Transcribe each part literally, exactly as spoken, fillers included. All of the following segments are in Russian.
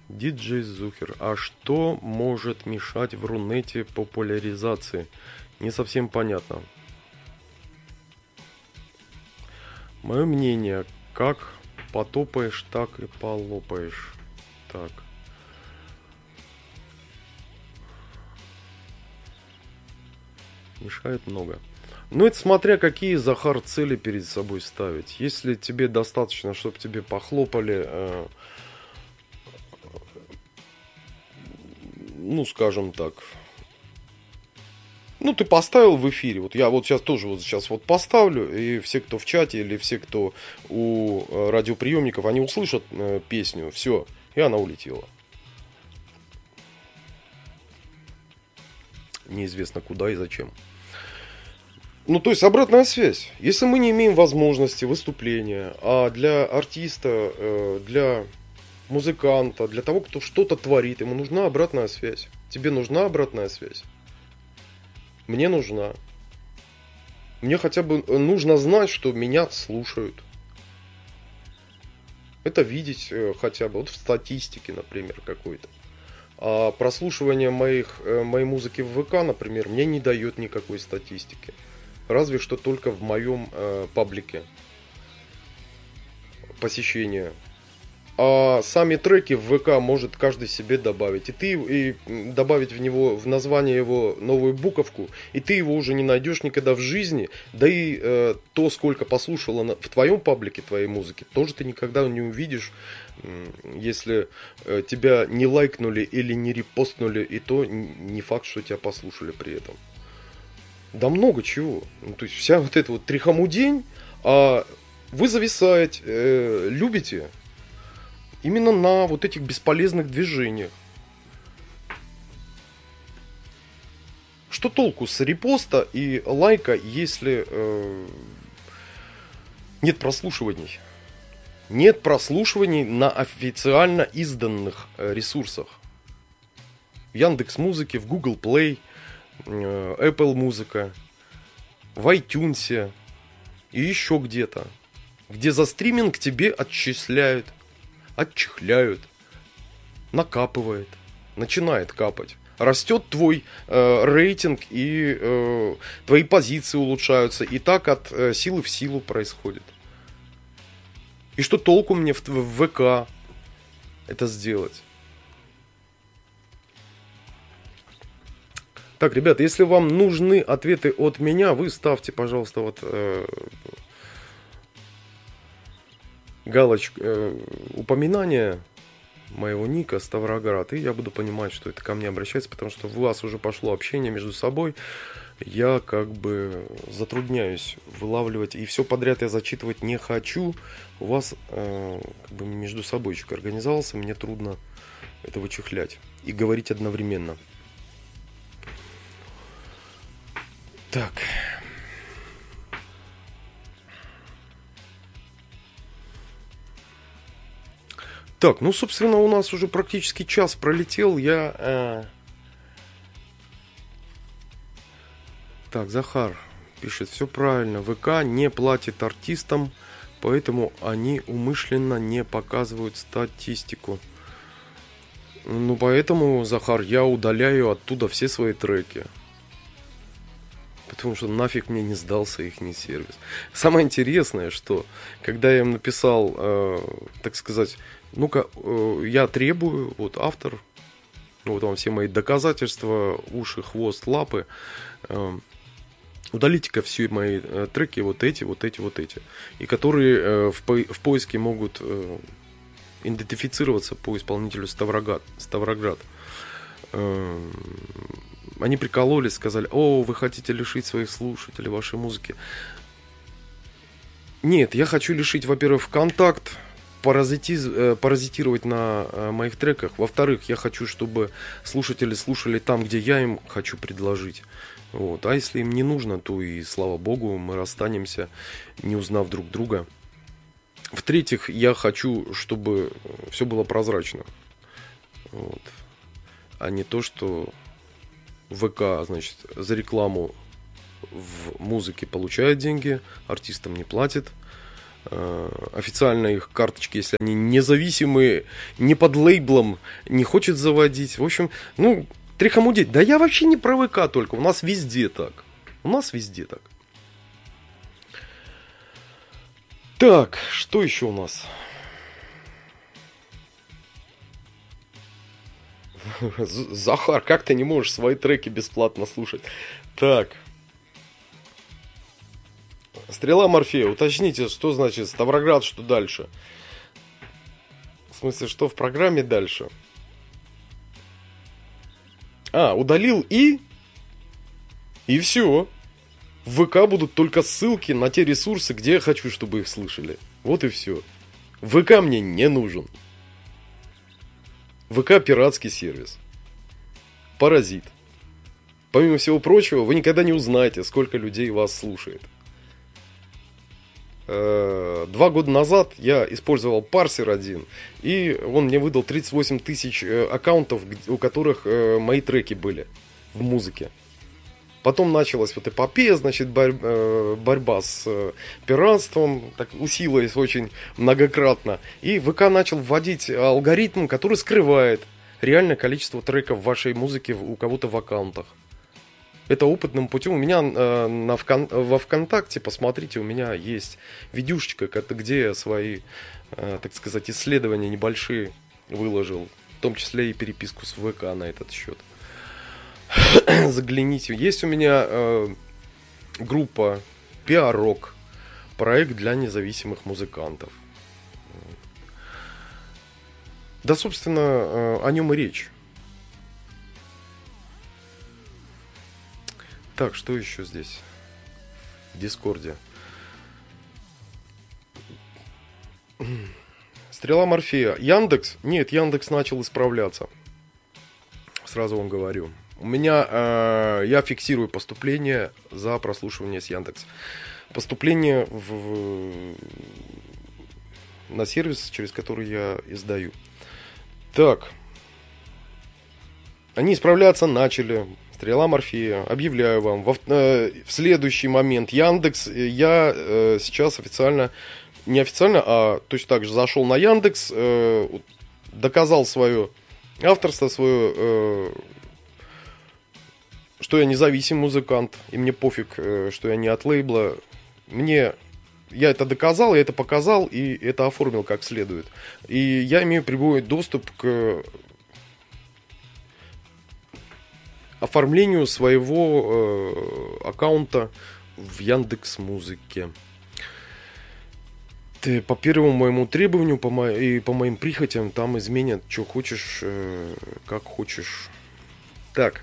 Диджей Зухер. А что может мешать в Рунете популяризации? Не совсем понятно. Мое мнение, как потопаешь, так и полопаешь. Так. Мешает много. Ну, это смотря какие, Захар, цели перед собой ставить. Если тебе достаточно, чтобы тебе похлопали, э, ну, скажем так, ну, ты поставил в эфире. Вот я вот сейчас тоже вот сейчас вот поставлю, и все, кто в чате, или все, кто у э, радиоприемников, они услышат э, песню, все, и она улетела. Неизвестно куда и зачем. Ну, то есть обратная связь. Если мы не имеем возможности выступления, а для артиста, э, для музыканта, для того, кто что-то творит, ему нужна обратная связь. Тебе нужна обратная связь? Мне нужна. Мне хотя бы нужно знать, что меня слушают. Это видеть э, хотя бы вот в статистике, например, какой-то. А прослушивание моих, э, моей музыки в ВК, например, мне не дает никакой статистики. Разве что только в моем э, паблике посещения. А сами треки в ВК может каждый себе добавить. И ты и добавить в него, в название его новую буковку, и ты его уже не найдешь никогда в жизни. Да и э, то, сколько послушало на, в твоем паблике твоей музыки, тоже ты никогда не увидишь, э, если э, тебя не лайкнули или не репостнули, и то не факт, что тебя послушали при этом. Да много чего. Ну, то есть вся вот эта вот трихомудень, а вы зависаете, э, любите именно на вот этих бесполезных движениях. Что толку с репоста и лайка, если э, нет прослушиваний? Нет прослушиваний на официально изданных э, ресурсах. В Яндекс.Музыке, в Google Play, э, Apple Музыка, в iTunes и еще где-то, где за стриминг тебе отчисляют, отчехляют, накапывает, начинает капать. Растет твой э, рейтинг, и э, твои позиции улучшаются. И так от э, силы в силу происходит. И что толку мне в, в ВК это сделать? Так, ребята, если вам нужны ответы от меня, вы ставьте, пожалуйста, вот э, галочку, э, упоминание моего ника Ставроград, и я буду понимать, что это ко мне обращается, потому что у вас уже пошло общение между собой. Я как бы затрудняюсь вылавливать, и все подряд я зачитывать не хочу. У вас э, как бы между собойчик организовался, мне трудно это вычехлять и говорить одновременно. Так. Так, ну, собственно, у нас уже практически час пролетел. Я... Э... Так, Захар пишет, все правильно. ВК не платит артистам, поэтому они умышленно не показывают статистику. Ну, поэтому, Захар, я удаляю оттуда все свои треки. Потому что нафиг мне не сдался их сервис. Самое интересное, что когда я им написал, э, так сказать, ну-ка, э, я требую, вот автор, вот вам все мои доказательства, уши, хвост, лапы, э, удалите-ка все мои э, треки, вот эти, вот эти, вот эти, и которые э, в, по- в поиске могут э, идентифицироваться по исполнителю Ставроград. Ставроград. Э, Они прикололись, сказали, о, вы хотите лишить своих слушателей вашей музыки. Нет, я хочу лишить, во-первых, ВКонтакт, паразитиз... паразитировать на моих треках. Во-вторых, я хочу, чтобы слушатели слушали там, где я им хочу предложить. Вот. А если им не нужно, то и слава богу, мы расстанемся, не узнав друг друга. В-третьих, я хочу, чтобы все было прозрачно. Вот. А не то, что ВК, значит, за рекламу в музыке получает деньги, артистам не платит. э, официально их карточки, если они независимые, не под лейблом, не хочет заводить. В общем, ну, трихомудеть. Да я вообще не про ВК только, у нас везде так. У нас везде так. Так, что еще у нас? Захар, как ты не можешь свои треки бесплатно слушать? Так. Стрела Морфея, уточните, что значит Ставроград, что дальше? В смысле, что в программе дальше? А, удалил и... И все. В ВК будут только ссылки на те ресурсы, где я хочу, чтобы их слышали. Вот и все. ВК мне не нужен. ВК пиратский сервис. Паразит. Помимо всего прочего, вы никогда не узнаете, сколько людей вас слушает. Два года назад я использовал парсер один, и он мне выдал тридцать восемь тысяч аккаунтов, у которых мои треки были в музыке. Потом началась вот эпопея, значит, борь- борьба с пиратством, так усилилась очень многократно. И ВК начал вводить алгоритм, который скрывает реальное количество треков вашей музыки у кого-то в аккаунтах. Это опытным путем. У меня э, на вкон, во ВКонтакте, посмотрите, у меня есть видюшечка, где я свои, э, так сказать, исследования небольшие выложил. В том числе и переписку с ВК на этот счет. Загляните. Есть у меня э, группа Пиарок, проект для независимых музыкантов. Да, собственно, э, о нем и речь. Так, что еще здесь? В Дискорде. Стрела Морфея. Яндекс? Нет, Яндекс начал исправляться. Сразу вам говорю. У меня, э, я фиксирую поступление за прослушивание с Яндекс. Поступление в, на сервис, через который я издаю. Так. Они исправляться начали. Стрела Морфея. Объявляю вам. Во, э, в следующий момент Яндекс. Я э, сейчас официально, не официально, а точно так же зашел на Яндекс, э, доказал свое авторство, свое... Э, что я независимый музыкант, и мне пофиг, что я не от лейбла. Мне, я это доказал, я это показал, и это оформил как следует. И я имею прямой доступ к оформлению своего э, аккаунта в Яндекс.Музыке. Ты по первому моему требованию по мо- и по моим прихотям там изменят, что хочешь, э, как хочешь. Так.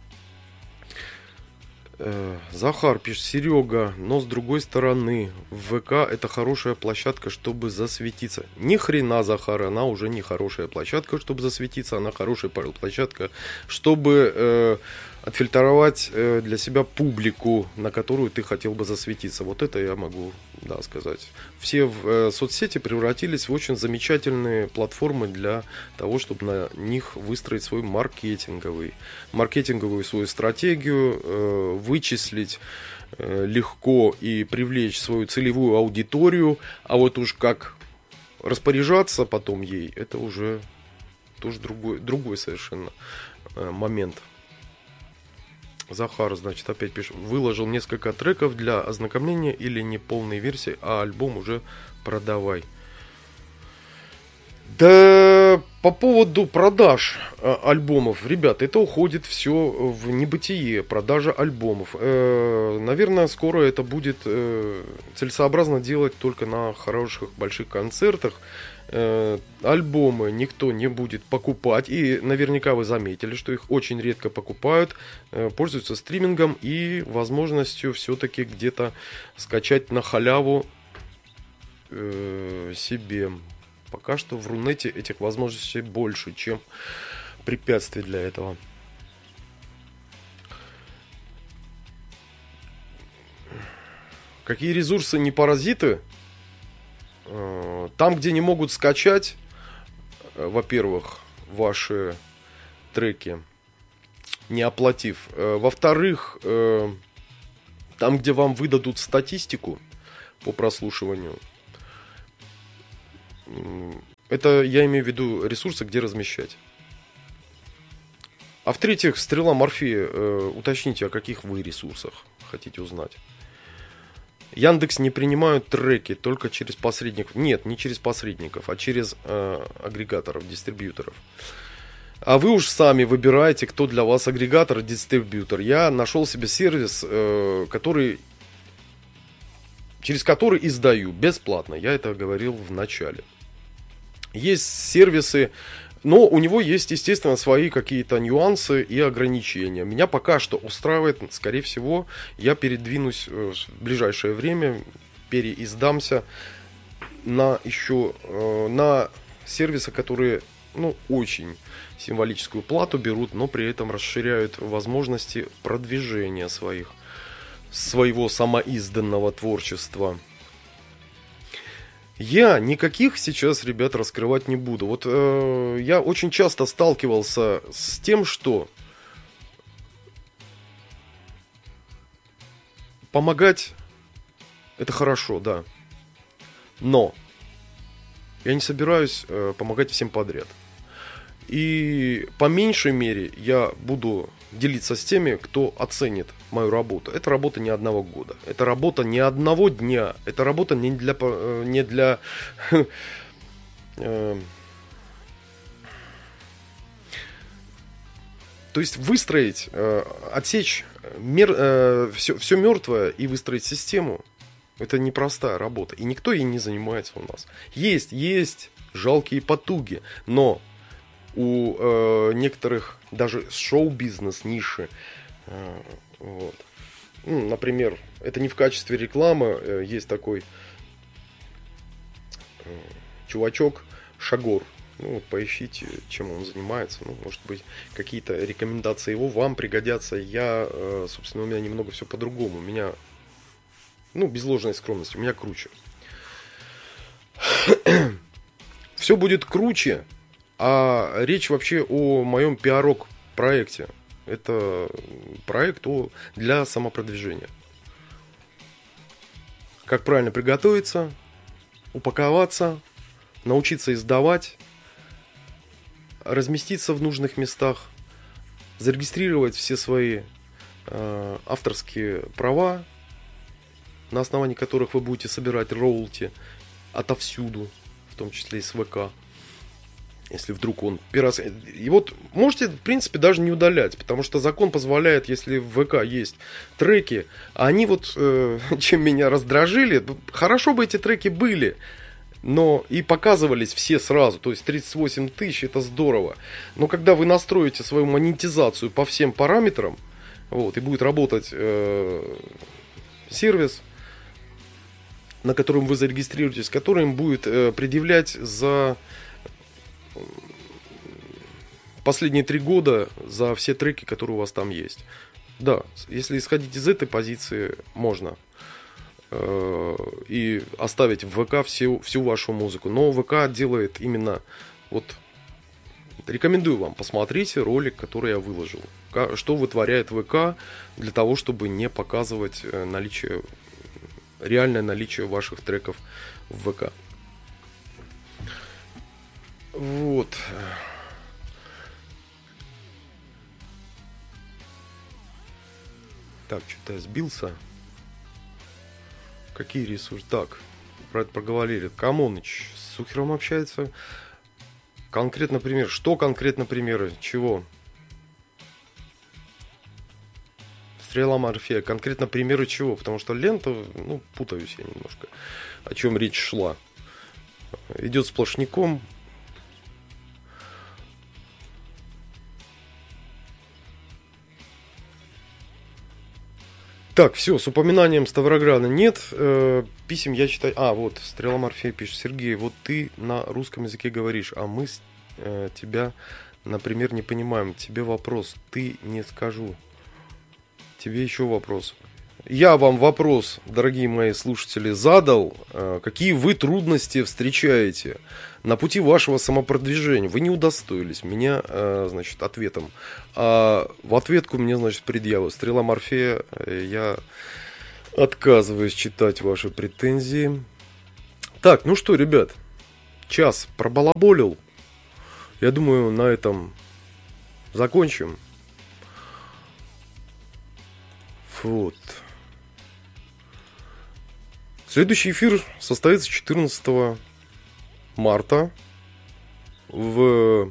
Захар пишет: Серега, но с другой стороны, в ВК это хорошая площадка, чтобы засветиться. Ни хрена, Захар, она уже не хорошая площадка, чтобы засветиться, она хорошая площадка, чтобы э, отфильтровать э, для себя публику, на которую ты хотел бы засветиться. Вот это я могу, да, сказать. Все в, э, соцсети превратились в очень замечательные платформы для того, чтобы на них выстроить свой маркетинговый, маркетинговую свою стратегию, э, вычислить э, легко и привлечь свою целевую аудиторию. А вот уж как распоряжаться потом ей, это уже тоже другой, другой совершенно э, момент. Захар, значит, опять пишет: выложил несколько треков для ознакомления или не полной версии, а альбом уже продавай. Да, по поводу продаж э, альбомов, ребят, это уходит все в небытие, продажа альбомов. Э, наверное, скоро это будет э, целесообразно делать только на хороших больших концертах. Э, альбомы никто не будет покупать, и наверняка вы заметили, что их очень редко покупают, э, пользуются стримингом и возможностью все-таки где-то скачать на халяву э, себе. Пока что в Рунете этих возможностей больше, чем препятствий для этого. Какие ресурсы не паразиты? Там, где не могут скачать, во-первых, ваши треки, не оплатив. Во-вторых, там, где вам выдадут статистику по прослушиванию, Это я имею в виду ресурсы, где размещать. А в-третьих, стрела Морфея, э, уточните, о каких вы ресурсах хотите узнать. Яндекс не принимают треки только через посредников. Нет, не через посредников, а через э, агрегаторов, дистрибьюторов. А вы уж сами выбираете, кто для вас агрегатор и дистрибьютор. Я нашел себе сервис, э, который, через который издаю бесплатно. Я это говорил в начале. Есть сервисы, но у него есть, естественно, свои какие-то нюансы и ограничения. Меня пока что устраивает, скорее всего, я передвинусь в ближайшее время, переиздамся на еще на сервисы, которые, ну, очень символическую плату берут, но при этом расширяют возможности продвижения своих, своего самоизданного творчества. Я никаких сейчас, ребят, раскрывать не буду. Вот э, я очень часто сталкивался с тем, что помогать это хорошо, да. Но я не собираюсь э, помогать всем подряд. И по меньшей мере я буду делиться с теми, кто оценит мою работу. Это работа не одного года. Это работа не одного дня. Это работа не для... Не для то есть выстроить, отсечь мер, все, все мертвое и выстроить систему. Это непростая работа. И никто ей не занимается у нас. Есть, есть жалкие потуги. Но у э, некоторых даже шоу-бизнес ниши, э, вот. Ну, например, это не в качестве рекламы, э, есть такой э, чувачок Шагор. Ну вот поищите, чем он занимается. Ну, может быть, какие-то рекомендации его вам пригодятся. Я, э, собственно, у меня немного все по-другому. У меня, ну, без ложной скромности, у меня круче. Все будет круче. А речь вообще о моем пиарок проекте. Это проект для самопродвижения. Как правильно приготовиться, упаковаться, научиться издавать, разместиться в нужных местах, зарегистрировать все свои э, авторские права, на основании которых вы будете собирать роялти отовсюду, в том числе и с ВК. Если вдруг он пирас... И вот можете, в принципе, даже не удалять, потому что закон позволяет, если в ВК есть треки, а они вот, э, чем меня раздражили, хорошо бы эти треки были, но и показывались все сразу, то есть тридцать восемь тысяч, это здорово. Но когда вы настроите свою монетизацию по всем параметрам, вот, и будет работать э, сервис, на котором вы зарегистрируетесь, который им будет э, предъявлять за последние три года за все треки, которые у вас там есть. Да, если исходить из этой позиции, можно э, и оставить в ВК всю, всю вашу музыку. Но ВК делает именно вот. Рекомендую вам, посмотрите ролик, который я выложил. Что вытворяет ВК для того, чтобы не показывать наличие, реальное наличие ваших треков в ВК. Вот. Так, что-то я сбился. Какие ресурсы? Так, про это проговорили. Камоныч с Сухером общается. Конкретно пример. Что конкретно примеры? Чего? Стрела Морфея. Конкретно примеры чего? Потому что лента, ну, путаюсь я немножко. О чем речь шла. Идет сплошняком. Так, все, с упоминанием Ставрограда нет. Э, писем я читаю. А, вот, Стрела Морфея пишет. Сергей, вот ты на русском языке говоришь, а мы э, тебя, например, не понимаем. Тебе вопрос. Ты не скажу. Тебе еще вопрос. Я вам вопрос, дорогие мои слушатели, задал. Э, какие вы трудности встречаете на пути вашего самопродвижения? Вы не удостоились меня, э, значит, ответом. А в ответку мне, значит, предъява. Стрела Морфея, э, я отказываюсь читать ваши претензии. Так, ну что, ребят, час пробалаболил. Я думаю, на этом закончим. Вот. Следующий эфир состоится четырнадцатого марта в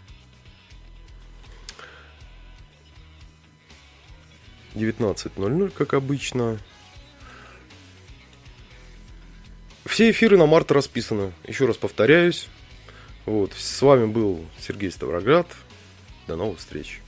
девятнадцать ноль ноль, как обычно. Все эфиры на март расписаны. Еще раз повторяюсь. Вот. С вами был Сергей Ставроград. До новых встреч.